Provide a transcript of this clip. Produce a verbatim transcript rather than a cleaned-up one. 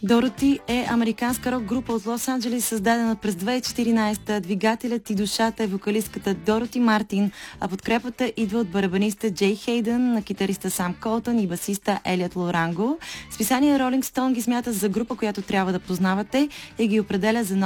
Дороти е американска рок група от Лос-Анджелес, създадена през две хиляди и четиринадесета. Двигателят и душата е вокалистката Дороти Мартин, а подкрепата идва от барабаниста Джей Хейдън, на китариста Сам Колтън и басиста Елиот Лоранго. Списание Rolling Stone ги смята за група, която трябва да познавате и ги определя за